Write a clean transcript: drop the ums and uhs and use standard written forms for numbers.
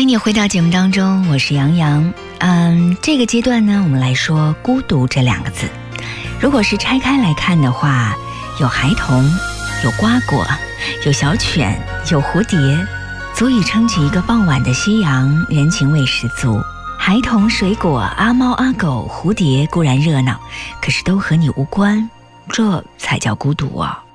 迎你回到节目当中，我是杨洋。这个阶段呢，我们来说孤独这两个字。如果是拆开来看的话，有孩童，有瓜果，有小犬，有蝴蝶，足以撑起一个傍晚的夕阳，人情味十足。孩童、水果、阿猫阿狗、蝴蝶固然热闹，可是都和你无关，这才叫孤独啊。